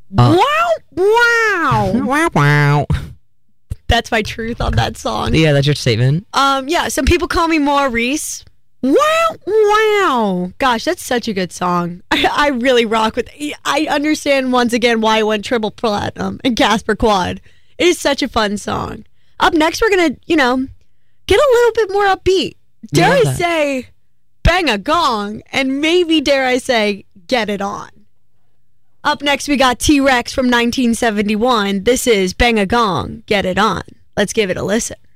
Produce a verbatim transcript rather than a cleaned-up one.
Uh, wow, wow, wow, wow. That's my truth on that song. Yeah, that's your statement. Um, yeah, some people call me Maurice. Wow, wow. Gosh, that's such a good song. I, I really rock with it. I understand once again why it went triple platinum and Casper Quad. It is such a fun song. Up next, we're going to, you know, get a little bit more upbeat. Dare I that. say, bang a gong, and maybe, dare I say, get it on. Up next, we got T-Rex from nineteen seventy-one. This is Bang a Gong, Get It On. Let's give it a listen.